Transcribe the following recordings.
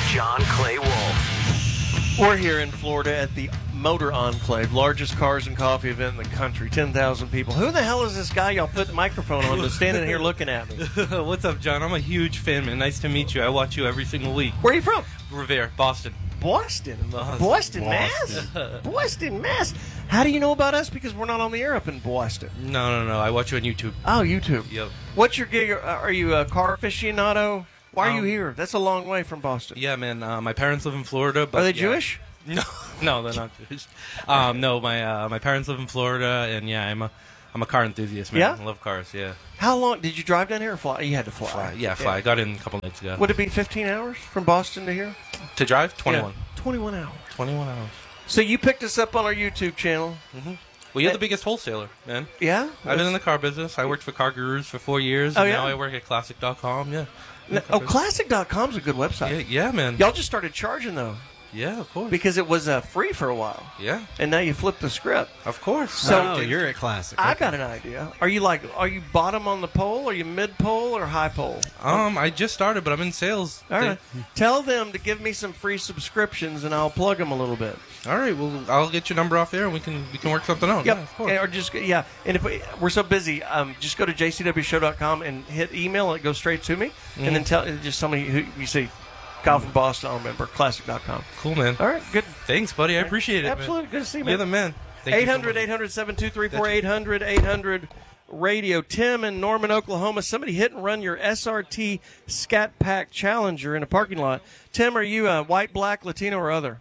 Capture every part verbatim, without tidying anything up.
John Clay Wolf. We're here in Florida at the Motor Enclave, largest cars and coffee event in the country. ten thousand people. Who the hell is this guy y'all put the microphone on that's standing here looking at me? What's up, John? I'm a huge fan, man. Nice to meet you. I watch you every single week. Where are you from? Revere, Boston. Boston? Boston. Boston, Mass? Boston, Mass. How do you know about us? Because we're not on the air up in Boston. No, no, no. I watch you on YouTube. Oh, YouTube. Yep. What's your gig? Are you a car aficionado? Why are Um, you here? That's a long way from Boston. Yeah, man. Uh, my parents live in Florida. But Are they yeah. Jewish? No, no, they're not Jewish. Um, no, my uh, my parents live in Florida, and yeah, I'm a I'm a car enthusiast, man. Yeah? I love cars. Yeah. How long did you drive down here or fly? You had to fly. Fly. Yeah, fly. I got in a couple nights ago. Would it be fifteen hours from Boston to here? To drive? twenty-one. Yeah. twenty-one hours. twenty-one hours. So you picked us up on our YouTube channel. Mm-hmm. Well, you're Uh, the biggest wholesaler, man. Yeah? I've been in the car business. I worked for Car Gurus for four years, Oh, and yeah? now I work at Classic dot com. Yeah. No, oh, classic dot com's a good website. Yeah, yeah, man. Y'all just started charging, though, Yeah, of course. because it was uh, free for a while. Yeah, And now you flipped the script. of course. So- oh, you're at Classic. I Okay. got an idea. Are you like, are you bottom on the pole? Are you mid pole or high pole? Um, I just started, but I'm in sales. All right. Tell them to give me some free subscriptions, and I'll plug them a little bit. All right. Well, I'll get your number off there, and we can we can work something out. Yep. Yeah, of course. Or just yeah. And if we, we're so busy, um, just go to j c w show dot com and hit email, and it goes straight to me. And then tell just tell me who you see. Kyle from Boston, I'll remember. Classic dot com. Cool, man. All right. Good. Thanks, buddy. I appreciate it. Absolutely. Man. Good to see you, You're man. the man. Thank you eight so hundred, much. eight hundred, seven two three four, eight hundred, eight hundred radio. Tim in Norman, Oklahoma. Somebody hit and run your S R T Scat Pack Challenger in a parking lot. Tim, are you uh, white, black, Latino, or other?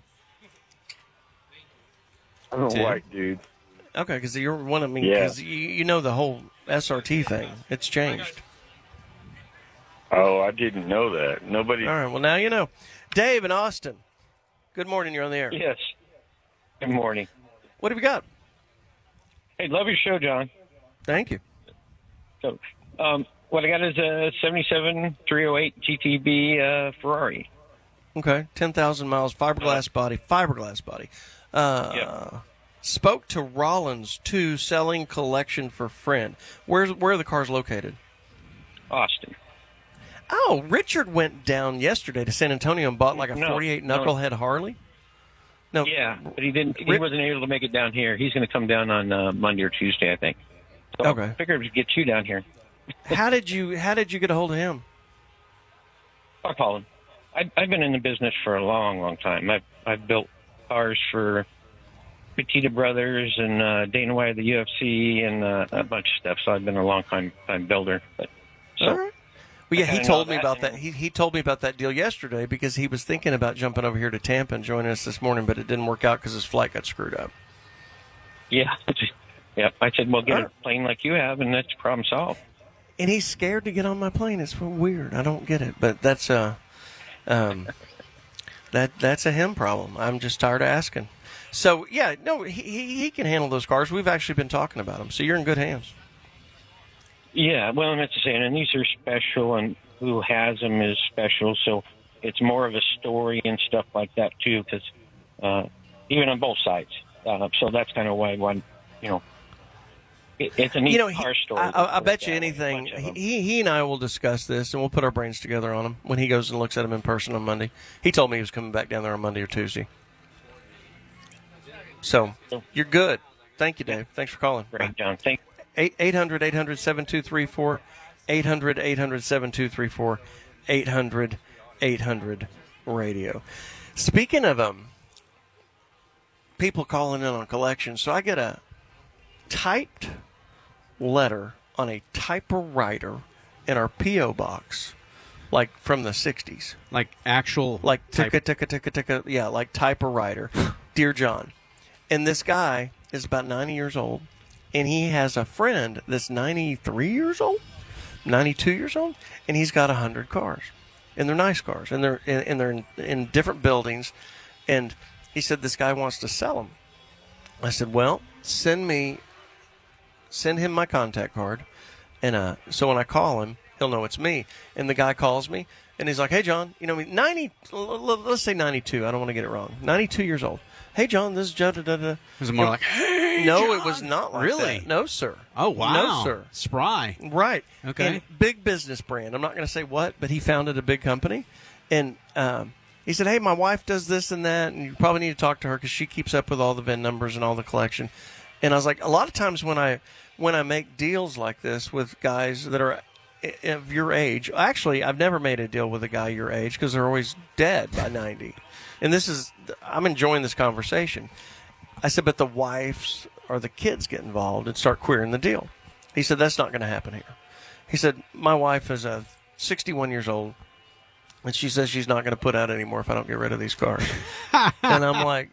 I'm a Tim? white dude. Okay, because you're one of me. Yeah. Because you, you know the whole S R T thing. It's changed. Oh, I didn't know that. Nobody. All right. Well, now you know. Dave in Austin. Good morning. You're on the air. Yes. Good morning. What have you got? Hey, love your show, John. Thank you. So, um, what I got is a seventy-seven three oh eight G T B uh, Ferrari. Okay. ten thousand miles, fiberglass body, fiberglass body. Uh, Yep. Spoke to Rollins two, selling collection for friend. Where's where are the cars located? Austin. Oh, Richard went down yesterday to San Antonio and bought like a No, forty-eight no. knucklehead Harley. No. Yeah, but he didn't. He Rip- wasn't able to make it down here. He's going to come down on uh, Monday or Tuesday, I think. So Okay. I figured we'd get you down here. How did you How did you get a hold of him? I call him. I, I've been in the business for a long, long time. I've I've built cars for Petita Brothers and uh, Dana White of the U F C and uh, a bunch of stuff. So I've been a long time time builder. But so All right. Well, yeah, I he kinda told know me that, about and- that. He he told me about that deal yesterday because he was thinking about jumping over here to Tampa and joining us this morning, but it didn't work out because his flight got screwed up. yeah, yeah. I said, well, get All a right. plane like you have, and that's problem solved. And he's scared to get on my plane. It's so weird. I don't get it, but that's a um, that that's a him problem. I'm just tired of asking. So yeah, no, he he he can handle those cars. We've actually been talking about them, so you're in good hands. Yeah, well, and that's the saying, and these are special, and who has them is special, so it's more of a story and stuff like that, too, because uh, even on both sides. Uh, so that's kind of why, one, you know, it, it's a neat You know, he, car story. I, I, I bet you Yeah, anything. a bunch of them. He he and I will discuss this, and we'll put our brains together on him when he goes and looks at him in person on Monday. He told me he was coming back down there on Monday or Tuesday. So you're good. Thank you, Dave. Thanks for calling. Great, John. Thank eight hundred, eight hundred, seven two three four, eight hundred, eight hundred, seven two three four, eight hundred, eight hundred radio. Speaking of um, people calling in on collections, so I get a typed letter on a typewriter in our P O box, like from the sixties. Like actual, Like type- ticka, ticka, ticka, ticka, yeah, like typewriter. Dear John. And this guy is about ninety years old. And he has a friend that's ninety-three years old, ninety-two years old, and he's got one hundred cars. And they're nice cars, and they're, and, and they're in, in different buildings. And he said this guy wants to sell them. I said, well, send me, send him my contact card. And uh, so when I call him, he'll know it's me. And the guy calls me, and he's like, hey, John, you know, ninety, let's say ninety-two. I don't want to get it wrong. ninety-two years old. Hey, John, this is Joe. Da, da, da. Was it more like, hey, No, John? it was not like Really? that. No, sir. Oh, wow. No, sir. Spry. Right. Okay. And big business brand. I'm not going to say what, but he founded a big company. And um, He said, hey, my wife does this and that, and you probably need to talk to her because she keeps up with all the V I N numbers and all the collection. And I was like, a lot of times when I when I make deals like this with guys that are of your age, actually, I've never made a deal with a guy your age because they're always dead by ninety. And this is, I'm enjoying this conversation. I said, but the wives or the kids get involved and start queering the deal. He said, that's not going to happen here. He said, my wife is a sixty-one years old, and she says she's not going to put out anymore if I don't get rid of these cars. And I'm like,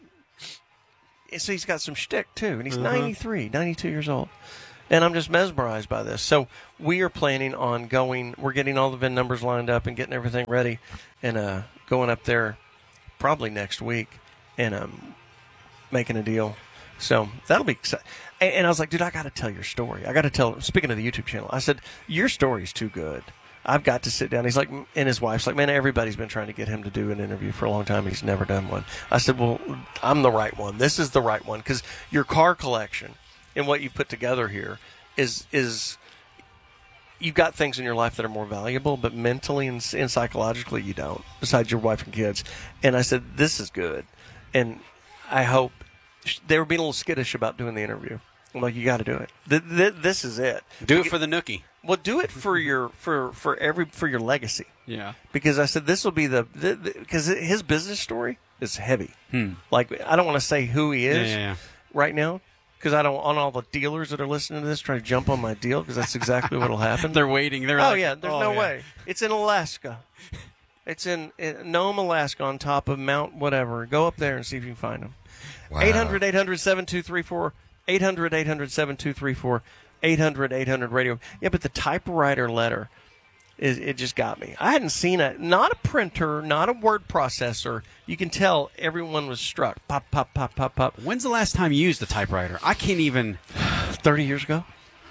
so he's got some shtick, too. And he's uh-huh. ninety-three, ninety-two years old. And I'm just mesmerized by this. So we are planning on going, we're getting all the V I N numbers lined up and getting everything ready and uh, going up there probably next week and um, making a deal. So that'll be exciting. And, and I was like, dude, I got to tell your story. I got to tell, speaking of the YouTube channel, I said, your story's too good. I've got to sit down. He's like, and his wife's like, man, everybody's been trying to get him to do an interview for a long time, and he's never done one. I said, well, I'm the right one. This is the right one because your car collection and what you've put together here is is you've got things in your life that are more valuable, but mentally and, and psychologically you don't, besides your wife and kids. And I said, this is good. And I hope they were being a little skittish about doing the interview. I'm like, you got to do it. Th- th- this is it. Do it for the nookie. Well, do it for your for for every for your legacy. Yeah. Because I said this will be the because his business story is heavy. Hmm. Like I don't want to say who he is yeah, yeah, yeah. right now because I don't want all the dealers that are listening to this try to jump on my deal because that's exactly what will happen. They're waiting. They're oh like, yeah. There's oh, no yeah. way. It's in Alaska. It's in, in Nome, Alaska, on top of Mount whatever. Go up there and see if you can find them. Wow. eight hundred, eight hundred, seven two three four eight hundred, eight hundred, seven two three four eight hundred, eight hundred radio. Yeah, but the typewriter letter, is it just got me. I hadn't seen it. Not a printer, not a word processor. You can tell everyone was struck. Pop, pop, pop, pop, pop. When's the last time you used a typewriter? I can't even. thirty years ago?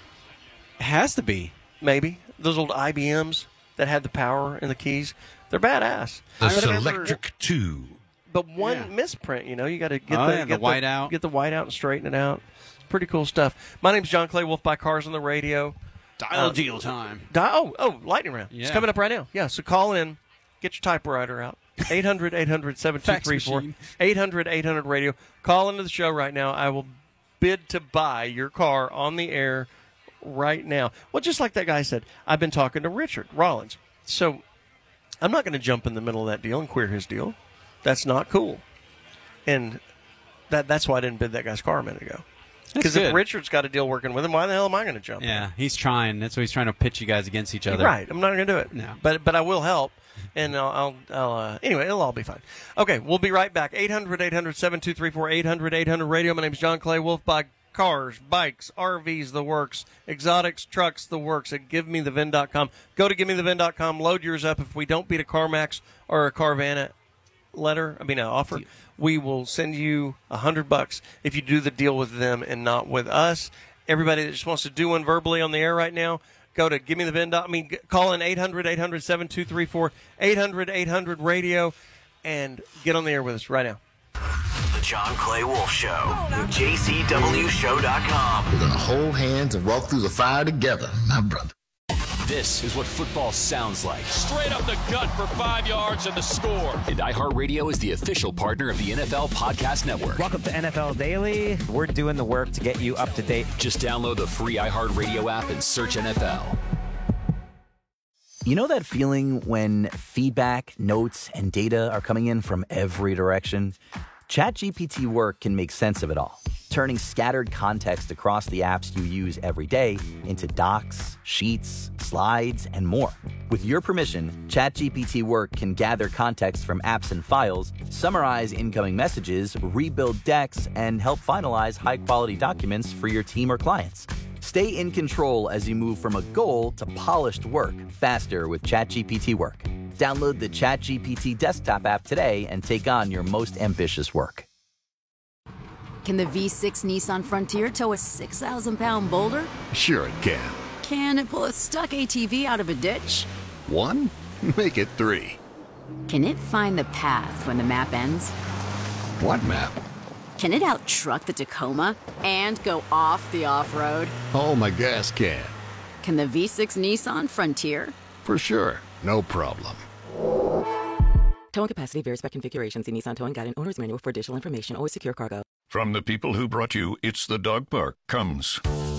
It has to be. Maybe. Those old I B Ms that had the power and the keys. They're badass. The I remember, Selectric two. But one Yeah. misprint, you know, you got to get Oh, the, yeah, the get white out. Get the white out and straighten it out. Pretty cool stuff. My name's John Clay Wolf by Cars on the Radio. Dial Uh, deal time. Di- oh, oh, lightning round. Yeah. It's coming up right now. Yeah, so call in. Get your typewriter out. eight hundred, eight hundred, seven two three four eight hundred, eight hundred radio. Call into the show right now. I will bid to buy your car on the air right now. Well, just like that guy said, I've been talking to Richard Rollins. So I'm not going to jump in the middle of that deal and queer his deal. That's not cool. And that that's why I didn't bid that guy's car a minute ago. Because if Richard's got a deal working with him, why the hell am I going to jump Yeah, in? he's trying. That's why he's trying to pitch you guys against each other. Right. I'm not going to do it. No. But but I will help. And I'll, I'll, I'll uh, anyway, it'll all be fine. Okay, we'll be right back. eight hundred, eight hundred, seven two three four eight hundred, eight hundred radio. My name's John Clay Wolf by Cars, Bikes, R Vs, the works, exotics, trucks, the works at give me the V I N dot com. Go to give me the V I N dot com, load yours up. If we don't beat a CarMax or a Carvana letter, I mean, an offer, we will send you a hundred bucks if you do the deal with them and not with us. Everybody that just wants to do one verbally on the air right now, go to give me the V I N. I mean, call in eight hundred, eight hundred, seven two three four eight hundred, eight hundred radio and get on the air with us right now. The John Clay Wolf Show. J C W show dot com. We're going to hold hands and walk through the fire together, my brother. This is what football sounds like. Straight up the gut for five yards and the score. And iHeartRadio is the official partner of the N F L Podcast Network. Welcome to N F L Daily. We're doing the work to get you up to date. Just download the free iHeartRadio app and search N F L. You know that feeling when feedback, notes, and data are coming in from every direction? ChatGPT Work can make sense of it all, turning scattered context across the apps you use every day into docs, sheets, slides, and more. With your permission, ChatGPT Work can gather context from apps and files, summarize incoming messages, rebuild decks, and help finalize high-quality documents for your team or clients. Stay in control as you move from a goal to polished work faster with ChatGPT Work. Download the ChatGPT desktop app today and take on your most ambitious work. Can the V six Nissan Frontier tow a six thousand pound boulder? Sure it can. Can it pull a stuck A T V out of a ditch? One? Make it three. Can it find the path when the map ends? What map? Can it out-truck the Tacoma and go off the off-road? Oh, my gas can. Can the V six Nissan Frontier? For sure. No problem. Towing capacity varies by configuration. See Nissan Towing Guide and Owner's Manual for additional information. Always secure cargo. From the people who brought you It's the Dog Park comes